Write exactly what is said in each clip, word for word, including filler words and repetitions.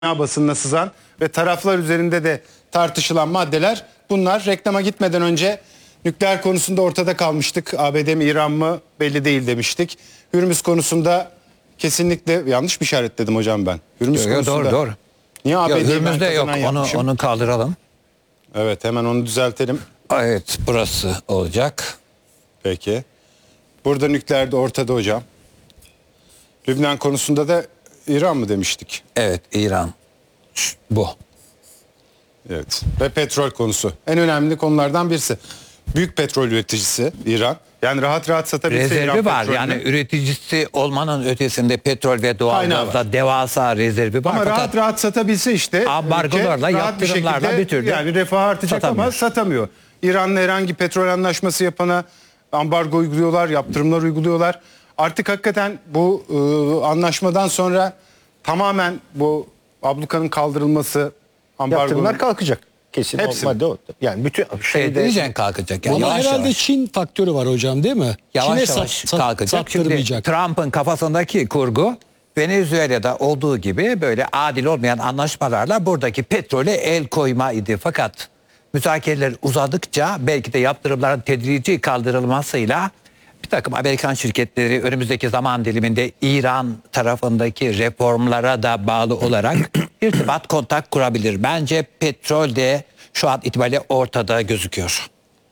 basınına sızan ve taraflar üzerinde de tartışılan maddeler bunlar. Reklama gitmeden önce nükleer konusunda ortada kalmıştık. A B D mi İran mı belli değil demiştik. Hürmüz konusunda kesinlikle yanlış bir işaretledim hocam ben. Hürmüz Yo, yo, konusunda. doğru doğru. Niye A B D'yi ben Hürmüz'de yok, kazanan onu, yapmışım? onu kaldıralım. Evet, hemen onu düzeltelim. Evet, burası olacak. Peki. Burada nükleer de ortada hocam. Lübnan konusunda da İran mı demiştik? Evet, İran. Ş- Bu. Evet. Ve petrol konusu. En önemli konulardan birisi. Büyük petrol üreticisi İran. Yani rahat rahat satabilse Rezervi İran var. petrolünü. Yani üreticisi olmanın ötesinde petrol ve doğalgazda devasa rezervi var. Ama Fakat rahat rahat satabilse işte ambargolarla, ülke rahat bir yaptırımlarla şekilde bir türlü yani refah artacak ama satamıyor. satamıyor. İran'la herhangi petrol anlaşması yapana ambargo uyguluyorlar, yaptırımlar uyguluyorlar. Artık hakikaten bu e, anlaşmadan sonra tamamen bu ablukanın kaldırılması, ambargonun Yaptırımlar kalkacak. Kesin Hepsi o madde o. Yani bütün şey şeyde diyeceksin kalkacak. Yani Buna yavaş herhalde yavaş. Çin faktörü var hocam, değil mi? Yavaş Çin'e yavaş sat, sat, kalkacak. Şimdi sattırmayacak. Trump'ın kafasındaki kurgu Venezuela'da olduğu gibi böyle adil olmayan anlaşmalarla buradaki petrole el koyma idi. Fakat müzakereler uzadıkça belki de yaptırımların tedrici kaldırılmasıyla bir takım Amerikan şirketleri önümüzdeki zaman diliminde İran tarafındaki reformlara da bağlı olarak irtibat kontak kurabilir. Bence petrol de şu an itibariyle ortada gözüküyor.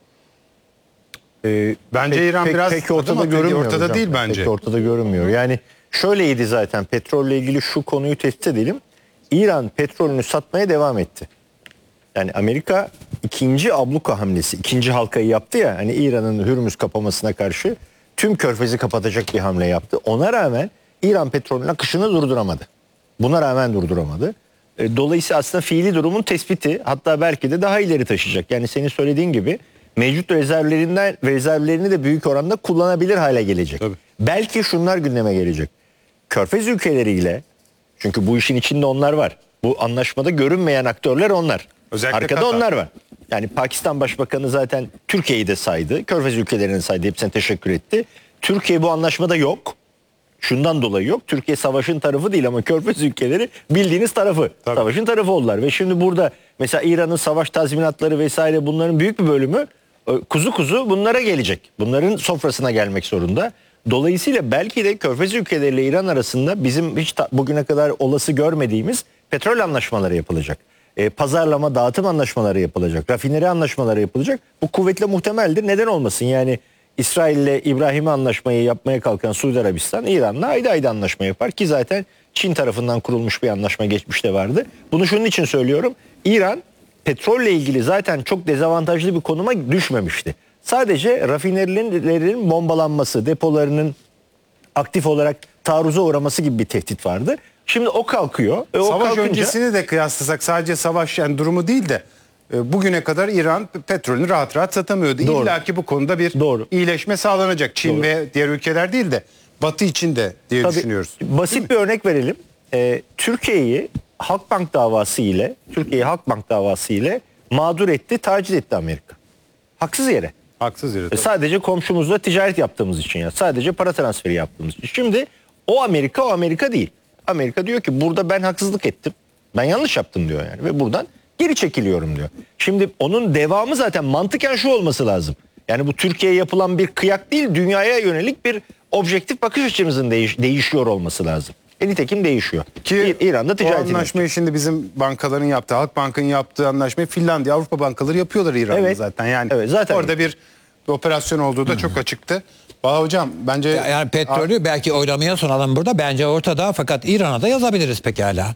e, Bence pek, İran pek, biraz pek adım ortada atıyor. görünmüyor. Ortada hocam. değil bence. Pek ortada görünmüyor. Yani şöyleydi zaten, petrolle ilgili şu konuyu tespit edelim. İran petrolünü satmaya devam etti. Yani Amerika ikinci abluka hamlesi, ikinci halkayı yaptı ya. Hani İran'ın Hürmüz kapamasına karşı tüm körfezi kapatacak bir hamle yaptı. Ona rağmen İran petrolünün akışını durduramadı. Buna rağmen durduramadı. E, Dolayısıyla aslında fiili durumun tespiti, hatta belki de daha ileri taşıyacak. Yani senin söylediğin gibi mevcut rezervlerinden rezervlerini de büyük oranda kullanabilir hale gelecek. Tabii. Belki şunlar gündeme gelecek. Körfez ülkeleriyle, çünkü bu işin içinde onlar var. Bu anlaşmada görünmeyen aktörler onlar. Özellikle Arkada Katar. onlar var. Yani Pakistan Başbakanı zaten Türkiye'yi de saydı. Körfez ülkelerini saydı. Hepsine teşekkür etti. Türkiye bu anlaşmada yok. Şundan dolayı yok. Türkiye savaşın tarafı değil ama Körfez ülkeleri bildiğiniz tarafı. Tabii. Savaşın tarafı oldular. Ve şimdi burada mesela İran'ın savaş tazminatları vesaire, bunların büyük bir bölümü e, kuzu kuzu bunlara gelecek. Bunların sofrasına gelmek zorunda. Dolayısıyla belki de Körfez ülkeleriyle İran arasında bizim hiç ta- bugüne kadar olası görmediğimiz petrol anlaşmaları yapılacak. E, pazarlama, dağıtım anlaşmaları yapılacak. Rafineri anlaşmaları yapılacak. Bu kuvvetle muhtemeldir. Neden olmasın? Yani İsrail'le İbrahim'i anlaşmayı yapmaya kalkan Suudi Arabistan, İran'la ayda ayda anlaşma yapar ki zaten Çin tarafından kurulmuş bir anlaşma geçmişte vardı. Bunu şunun için söylüyorum. İran petrolle ilgili zaten çok dezavantajlı bir konuma düşmemişti. Sadece rafinerilerin bombalanması, depolarının aktif olarak taarruza uğraması gibi bir tehdit vardı. Şimdi o kalkıyor. E, o Savaş kalkınca, öncesini de kıyaslasak sadece savaş yani durumu değil de e, bugüne kadar İran petrolünü rahat rahat satamıyordu. Doğru. İlla ki bu konuda bir Doğru. iyileşme sağlanacak. Çin Doğru. ve diğer ülkeler değil de Batı için de diye Tabii, düşünüyoruz. basit bir örnek verelim. Ee, Türkiye'yi Halkbank davası ile Türkiye'yi Halkbank davası ile mağdur etti, taciz etti Amerika. Haksız yere. Haksız yere. E, tabii. Sadece komşumuzla ticaret yaptığımız için ya. Sadece para transferi yaptığımız için. Şimdi o Amerika o Amerika değil. Amerika diyor ki burada ben haksızlık ettim. Ben yanlış yaptım diyor yani. Ve buradan geri çekiliyorum diyor. Şimdi onun devamı zaten mantıken şu olması lazım. Yani bu Türkiye'ye yapılan bir kıyak değil, dünyaya yönelik bir objektif bakış açımızın değiş- değişiyor olması lazım. E nitekim değişiyor. Ki İ- İran'da o ticaret anlaşmayı şimdi bizim bankaların yaptığı, Halkbank'ın yaptığı anlaşmayı Finlandiya, Avrupa bankaları yapıyorlar İran'da Evet. zaten. Yani Evet, zaten orada bir operasyon olduğu da çok açıktı. Valla hocam bence... Ya- Yani petrolü belki oylamaya sunalım burada. Bence ortada, fakat İran'a da yazabiliriz pekala.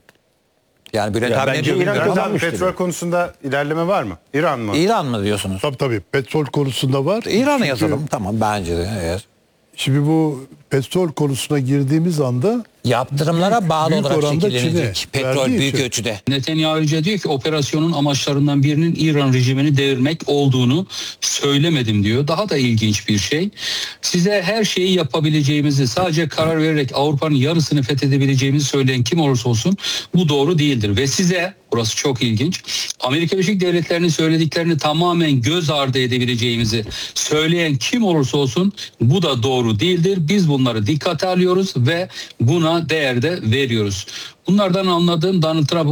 Yani Bülent Ya abi ne bence diyor İran bilmiyorum ama kazanmıştır. petrol konusunda ilerleme var mı? İran mı? İran mı diyorsunuz? Tabii tabii petrol konusunda var. İran'a Çünkü yazalım. Tamam, bence de. Evet. Şimdi bu petrol konusuna girdiğimiz anda Yaptırımlara bağlı büyük olarak oranda şekillenecek. Çin'e Petrol verdiği büyük için. ölçüde. Netanyahu ayrıca diyor ki operasyonun amaçlarından birinin İran rejimini devirmek olduğunu söylemedim diyor. Daha da ilginç bir şey. Size her şeyi yapabileceğimizi, sadece karar vererek Avrupa'nın yarısını fethedebileceğimizi söyleyen kim olursa olsun bu doğru değildir. Ve size, burası çok ilginç, Amerika Birleşik Devletleri'nin söylediklerini tamamen göz ardı edebileceğimizi söyleyen kim olursa olsun bu da doğru değildir. Biz bunları bunları dikkate alıyoruz ve buna değer de veriyoruz. Bunlardan anladığım Donald Trump